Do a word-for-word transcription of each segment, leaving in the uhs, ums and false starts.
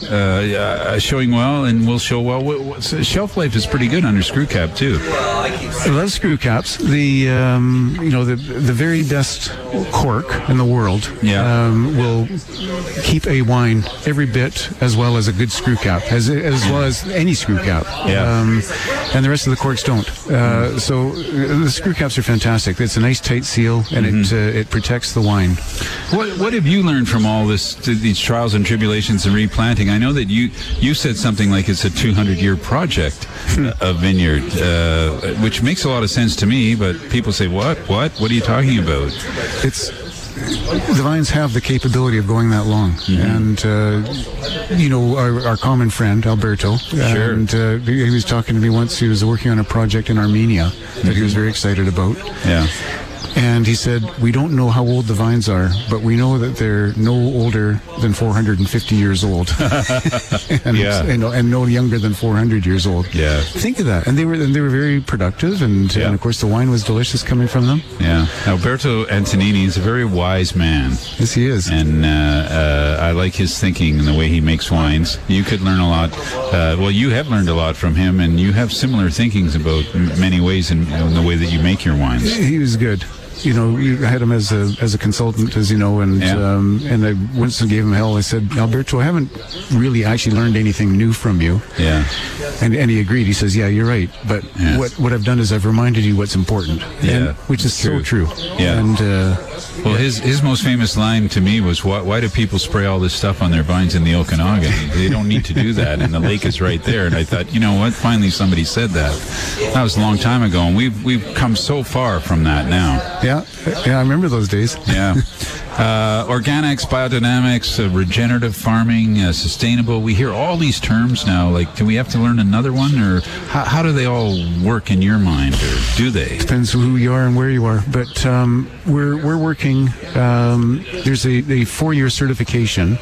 uh, showing well and will show well. What, what, so shelf life is pretty good under screw cap too. I love screw caps. The um, you know the the very best cork in the world Yeah. um, will keep a wine every bit as well as a good screw cap, as as well as any screw cap. Yeah. Um, and the rest of the corks don't. Uh, so uh, the screw caps are fantastic. It's a nice tight seal, and Mm-hmm. it uh, it protects the wine. What what have you learned from all this, these trials and tribulations and replanting? I know that you you said something like it's a two hundred year project, a vineyard, uh, which makes a lot of sense to me. But people say, what, what, what are you talking about? It's the vines have the capability of going that long, and uh, you know our, our common friend Alberto. Sure. And uh, he was talking to me once. He was working on a project in Armenia that he was very excited about. Yeah. And he said, we don't know how old the vines are, but we know that they're no older than four hundred fifty years old. and, Yeah. and, and no younger than four hundred years old. Yeah. Think of that. And they were and they were very productive, and, Yeah. and of course the wine was delicious coming from them. Yeah. Alberto Antonini is a very wise man. Yes, he is. And uh, uh, I like his thinking and the way he makes wines. You could learn a lot. Uh, well, you have learned a lot from him, and you have similar thinkings about m- many ways in, in the way that you make your wines. He was good. You know, we had him as a as a consultant, as you know, and Yeah. um, and I once gave him hell. I said, Alberto, I haven't really actually learned anything new from you. Yeah. And and he agreed. He says, yeah, you're right. But Yes. what what I've done is I've reminded you what's important. Yeah, And, which is so true. Yeah. And uh, Well, his his most famous line to me was, why, why do people spray all this stuff on their vines in the Okanagan? They don't need to do that, and the lake is right there. And I thought, you know what? Finally somebody said that. That was a long time ago, and we've, we've come so far from that now. yeah, yeah, I remember those days. Yeah. Uh, organics, biodynamics, uh, regenerative farming, uh, sustainable. We hear all these terms now. Like, do we have to learn another one, or how, how do they all work in your mind, or do they? Depends who you are and where you are. But um, we're we're working. Um, there's a, a four-year certification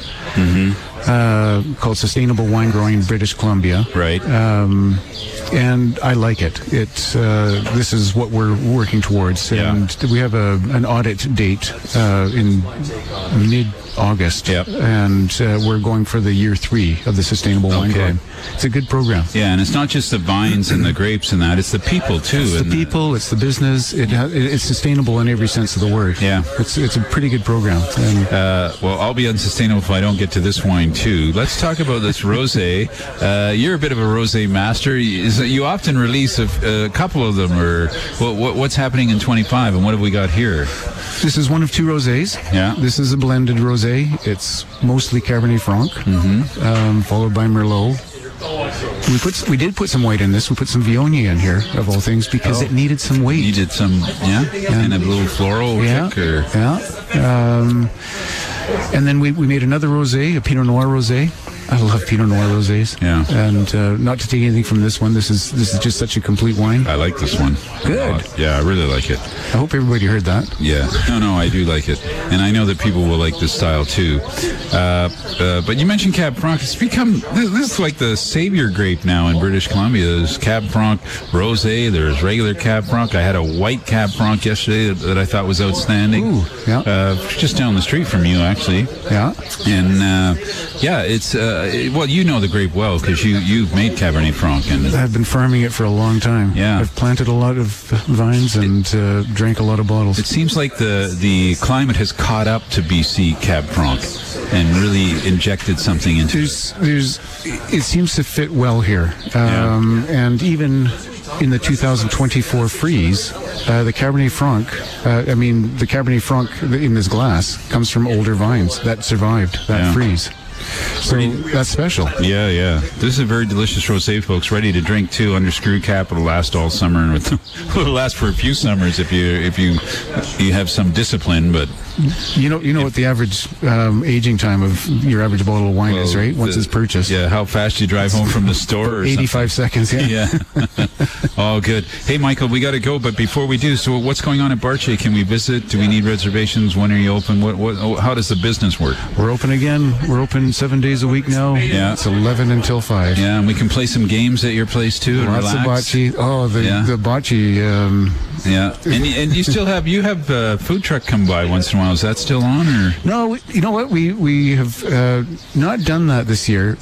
uh, called Sustainable Wine Growing in British Columbia. Right. Um, and I like it. It's uh, this is what we're working towards, Yeah. and we have a an audit date uh, in mid August, Yep. and uh, we're going for the year three of the Sustainable Wine Okay. Growing. It's a good program. Yeah, and it's not just the vines and the grapes and that; it's the people too. It's the and people, it's the business. It ha- it's sustainable in every sense of the word. Yeah. it's it's a pretty good program. And Uh, well, I'll be unsustainable if I don't get to this wine too. Let's talk about this rosé. Uh, you're a bit of a rosé master. Is that you often release a, a couple of them, or what, what, what's happening in twenty-five, and what have we got here? this is one of two rosés. Yeah. This is a blended rosé. It's mostly Cabernet Franc, um, followed by Merlot. We put we did put some white in this. We put some Viognier in here, of all things, because Oh. it needed some weight. You did some, yeah, and a little floral yeah, kick, or yeah. Um, and then we, we made another rosé, a Pinot Noir rosé. I love Pinot Noir rosés. Yeah. And uh, not to take anything from this one, this is this is just such a complete wine. I like this one. Good. A lot. Yeah, I really like it. I hope everybody heard that. Yeah, no, no, I do like it, and I know that people will like this style too. Uh, uh, but you mentioned Cab Franc. It's become this, this is like the savior grape now in British Columbia. There's Cab Franc rosé. There's regular Cab Franc. I had a white Cab Franc yesterday that, that I thought was outstanding. Ooh, yeah. Uh, just down the street from you, actually. Yeah. And uh, yeah, it's uh, it- well, you know the grape well because you you've made Cabernet Franc, and I've been farming it for a long time. Yeah. I've planted a lot of vines and uh, drank a lot of bottles. it seems like the the climate has caught up to B C Cab Franc and really injected something into it. There's, there's, it seems to fit well here. Um, And even in the two thousand twenty-four freeze, uh, the Cabernet Franc, uh, I mean, the Cabernet Franc in this glass comes from older vines that survived that Yeah. freeze. So that's special. Yeah, yeah. This is a very delicious rosé, folks. Ready to drink too. Under screw cap. It'll last all summer, and it'll last for a few summers if you if you you have some discipline. But You know, you know what the average um, aging time of your average bottle of wine is, well, right? Once the- it's purchased. yeah, how fast you drive home from the store? Or eighty-five seconds. Yeah. something. Yeah. Oh, good. Hey, Michael, we got to go. But before we do, so what's going on at Barche? Can we visit? Do we need reservations? When are you open? What? What? oh, How does the business work? We're open again. We're open seven days a week now. Yeah. It's eleven until five. Yeah, and we can play some games at your place too. And Lots relax. of bocce. Oh, the Yeah. the bocce. Um, Yeah, and and you still have you have a food truck come by once in a while. Is that still on or? no, we- you know what? We we have uh, not done that this year.